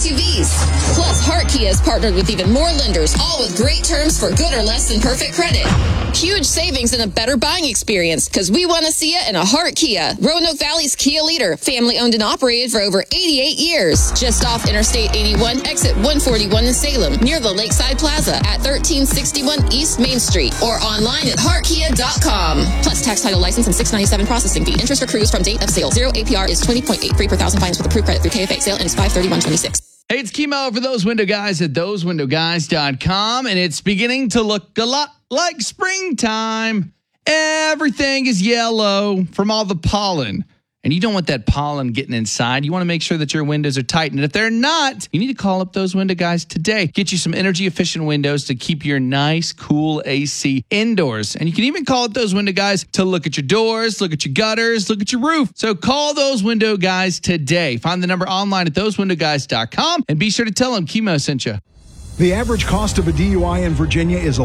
SUVs. Plus, Hart Kia has partnered with even more lenders, all with great terms for good or less than perfect credit. Huge savings and a better buying experience, because we want to see it in a Hart Kia. Roanoke Valley's Kia leader, family owned and operated for over 88 years. Just off Interstate 81, exit 141 in Salem, near the Lakeside Plaza at 1361 East Main Street, or online at heartkia.com. Plus, tax, title, license, and $697 processing fee. Interest accrues from date of sale. 0 APR is 20.83 per thousand. Finance with approved credit through KFA. Sale ends 5/31/26. Hey, it's Kimo for Those Window Guys at thosewindowguys.com, and it's beginning to look a lot like springtime. Everything is yellow from all the pollen. And you don't want that pollen getting inside. You want to make sure that your windows are tight. And if they're not, you need to call up Those Window Guys today. Get you some energy-efficient windows to keep your nice, cool AC indoors. And you can even call up Those Window Guys to look at your doors, look at your gutters, look at your roof. So call Those Window Guys today. Find the number online at thosewindowguys.com and be sure to tell them Kimo sent you. The average cost of a DUI in Virginia is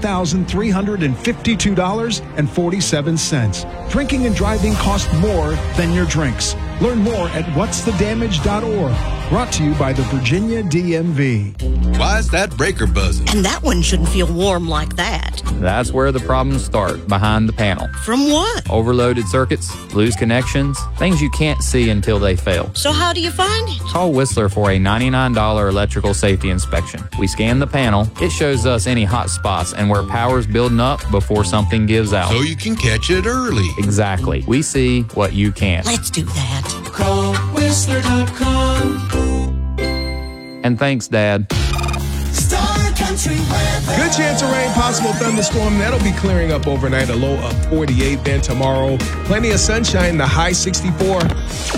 $11,352.47. Drinking and driving cost more than your drinks. Learn more at whatsthedamage.org. Brought to you by the Virginia DMV. Why is that breaker buzzing? And that one shouldn't feel warm like that. That's where the problems start, behind the panel. From what? Overloaded circuits, loose connections, things you can't see until they fail. So how do you find it? Call Whistler for a $99 electrical safety inspection. We scan the panel. It shows us any hot spots and where power's building up before something gives out. So you can catch it early. Exactly. We see what you can't. Let's do that. Call Whistler.com. And thanks, Dad. Star Country weather. Good chance of rain, possible thunderstorm. That'll be clearing up overnight, a low of 48. Then tomorrow, plenty of sunshine, the high 64.